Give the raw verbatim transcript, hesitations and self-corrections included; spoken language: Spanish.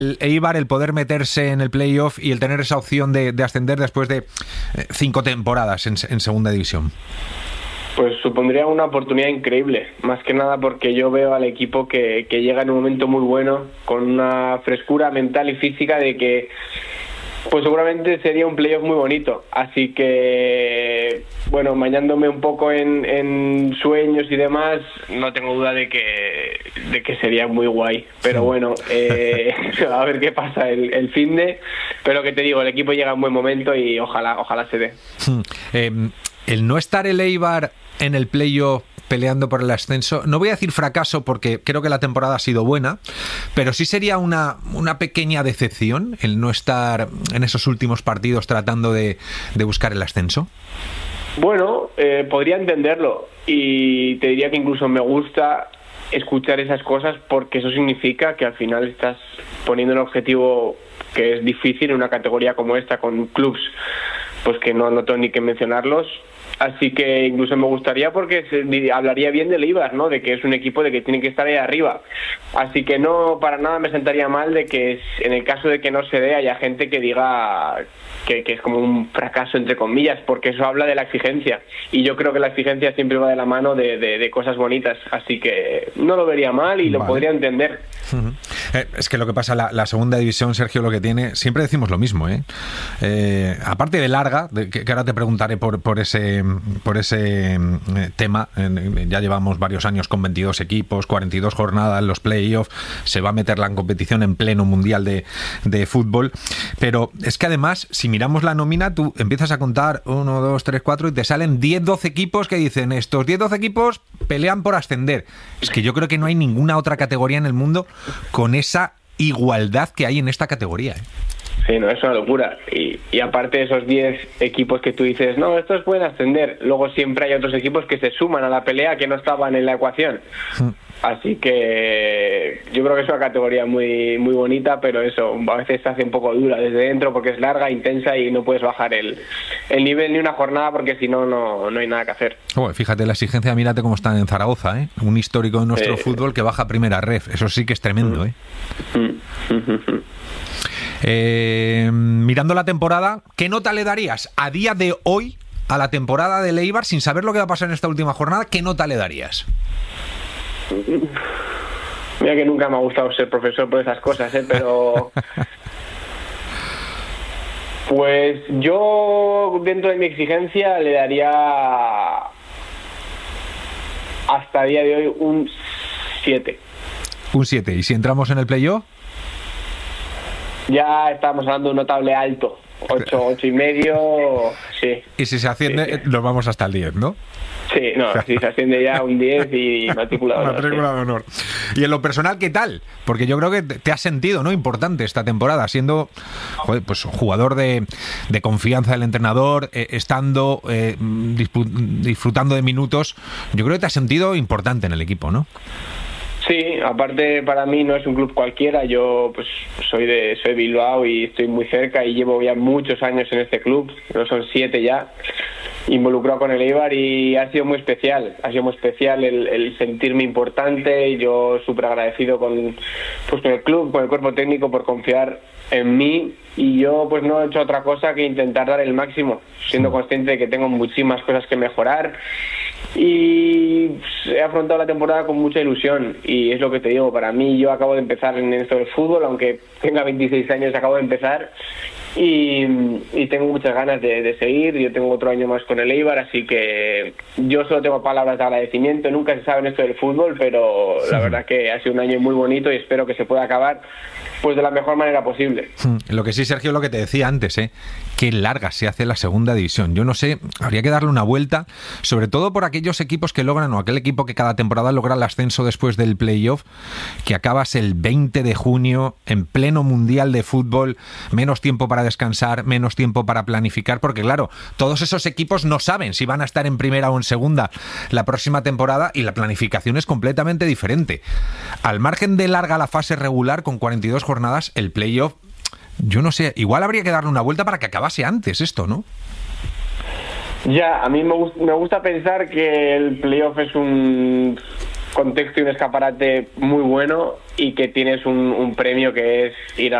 el Eibar el poder meterse en el playoff y el tener esa opción de, de ascender después de eh, cinco temporadas en, en segunda división? Pues supondría una oportunidad increíble, más que nada porque yo veo al equipo que, que llega en un momento muy bueno, con una frescura mental y física de que pues seguramente sería un playoff muy bonito. Así que, bueno, bañándome un poco en, en sueños y demás, no tengo duda de que de que sería muy guay. Pero bueno, eh, a ver qué pasa el, el finde. Pero que te digo, el equipo llega en buen momento y ojalá, ojalá se dé. Eh, el no estar el Eibar en el playoff peleando por el ascenso, no voy a decir fracaso porque creo que la temporada ha sido buena, pero sí sería una, una pequeña decepción el no estar en esos últimos partidos tratando de, de buscar el ascenso. Bueno, eh, podría entenderlo y te diría que incluso me gusta escuchar esas cosas porque eso significa que al final estás poniendo un objetivo que es difícil en una categoría como esta con clubs pues que no, no tengo ni que mencionarlos. Así que incluso me gustaría porque se, hablaría bien del Eibar, ¿no? De que es un equipo de que tiene que estar ahí arriba. Así que no, para nada me sentaría mal de que en el caso de que no se dé haya gente que diga que, que es como un fracaso entre comillas, porque eso habla de la exigencia. Y yo creo que la exigencia siempre va de la mano de, de, de cosas bonitas. Así que no lo vería mal y lo vale. podría entender. Uh-huh. Eh, es que lo que pasa, la, la segunda división, Sergio, lo que tiene, siempre decimos lo mismo, ¿eh? Eh, aparte de larga, de, que, que ahora te preguntaré por, por ese por ese eh, tema, eh, ya llevamos varios años con veintidós equipos, cuarenta y dos jornadas, los playoffs, se va a meter la competición en pleno mundial de, de fútbol, pero es que además, si miramos la nómina, tú empiezas a contar uno, dos, tres, cuatro y te salen diez, doce equipos que dicen, estos diez, doce equipos pelean por ascender. Es que yo creo que no hay ninguna otra categoría en el mundo con esa igualdad que hay en esta categoría, ¿eh? Sí, no, es una locura. Y, y aparte de esos diez equipos que tú dices, no, estos pueden ascender, luego siempre hay otros equipos que se suman a la pelea que no estaban en la ecuación. Mm. Así que yo creo que es una categoría muy muy bonita, pero eso, a veces se hace un poco dura desde dentro porque es larga, intensa y no puedes bajar el, el nivel ni una jornada porque si no, no hay nada que hacer. Oh, fíjate, la exigencia, mírate cómo están en Zaragoza, ¿eh? Un histórico de nuestro eh, fútbol que baja a primera ref, eso sí que es tremendo, ¿eh? Mm, mm, mm, Eh, mirando la temporada, ¿qué nota le darías a día de hoy a la temporada del Eibar sin saber lo que va a pasar en esta última jornada? ¿Qué nota le darías? Mira que nunca me ha gustado ser profesor por esas cosas, ¿eh? Pero pues yo dentro de mi exigencia le daría hasta el día de hoy un siete. Un siete. ¿Y si entramos en el playoff? Ya estamos hablando de un notable alto, ocho, ocho y medio, sí. Y si se asciende, sí, sí. Nos vamos hasta el diez, ¿no? Sí, no, si se asciende ya un diez y matrícula de honor. Matrícula de honor. Y en lo personal, ¿qué tal? Porque yo creo que te has sentido, ¿no?, importante esta temporada, siendo, joder, pues jugador de, de confianza del entrenador, eh, estando, eh, disfrutando de minutos. Yo creo que te has sentido importante en el equipo, ¿no? Sí, aparte para mí no es un club cualquiera, yo pues soy de soy de Bilbao y estoy muy cerca y llevo ya muchos años en este club, no son siete ya, involucrado con el Eibar y ha sido muy especial, ha sido muy especial el, el sentirme importante y yo súper agradecido con, pues, con el club, con el cuerpo técnico por confiar en mí y yo pues no he hecho otra cosa que intentar dar el máximo, siendo consciente de que tengo muchísimas cosas que mejorar. Y he afrontado la temporada con mucha ilusión y es lo que te digo, para mí yo acabo de empezar en esto del fútbol, aunque tenga veintiséis años acabo de empezar y, y tengo muchas ganas de, de seguir, yo tengo otro año más con el Eibar, así que yo solo tengo palabras de agradecimiento, nunca se sabe en esto del fútbol, pero la verdad que ha sido un año muy bonito y espero que se pueda acabar pues de la mejor manera posible. Lo que sí, Sergio, lo que te decía antes, ¿eh? Qué larga se hace la segunda división. Yo no sé, habría que darle una vuelta, sobre todo por aquellos equipos que logran, o aquel equipo que cada temporada logra el ascenso después del playoff, que acabas el veinte de junio en pleno mundial de fútbol, menos tiempo para descansar, menos tiempo para planificar, porque claro, todos esos equipos no saben si van a estar en primera o en segunda la próxima temporada y la planificación es completamente diferente. Al margen de larga la fase regular con cuarenta y dos jornadas, el playoff, yo no sé, igual habría que darle una vuelta para que acabase antes esto, ¿no? Ya, a mí me, gust- me gusta pensar que el playoff es un contexto y un escaparate muy bueno y que tienes un, un premio que es ir a